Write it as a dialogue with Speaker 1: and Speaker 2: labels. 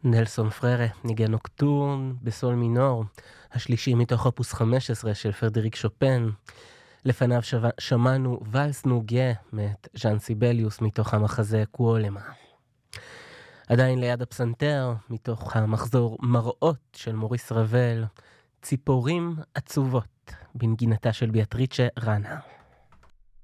Speaker 1: נלסון פררה ניגן נוקטורן בסול מינור, השלישי מתוך אופוס 15 של פרדריק שופן. לפניו שמענו ולס נוגה מאת ז'אן סיבליוס מתוך המחזה קוולמה. עדיין ליד הפסנתר, מתוך המחזור מראות של מוריס רבל, ציפורים עצובות בנגינתה של ביאטריצ'ה רנה.